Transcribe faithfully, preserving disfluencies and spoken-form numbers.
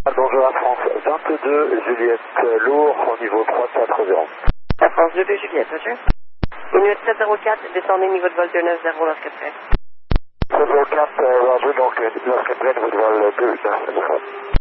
Bonjour à France vingt-deux, Juliette Lourd, au niveau trois quatre zéro. La France deux deux Juliette, monsieur. Minute sept zéro quatre, descendez niveau de vol deux neuf zéro lorsque prêt. sept zéro quatre, Roger, donc, lorsque prêt, niveau de vol deux neuf zéro.